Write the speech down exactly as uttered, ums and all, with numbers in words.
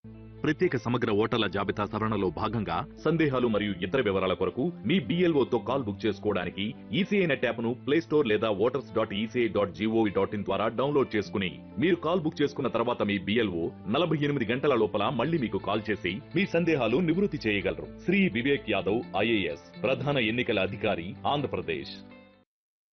ప్రత్యేక సమగ్ర ఓటర్ల జాబితా సవరణలో భాగంగా సందేహాలు మరియు ఇతర వివరాల కొరకు మీ బిఎల్ఓతో కాల్ బుక్ చేసుకోవడానికి ఈసీఐ నెట్ యాప్ను ప్లే స్టోర్ లేదా voters dot ECI dot GOV dot in ద్వారా డౌన్లోడ్ చేసుకుని మీరు కాల్ బుక్ చేసుకున్న తర్వాత మీ బిఎల్ఓ నలభై ఎనిమిది గంటల లోపల మళ్ళీ మీకు కాల్ చేసి మీ సందేహాలు నివృత్తి చేయగలరు. శ్రీ వివేక్ యాదవ్ ఐఏఎస్ ప్రధాన ఎన్నికల అధికారి ఆంధ్రప్రదేశ్.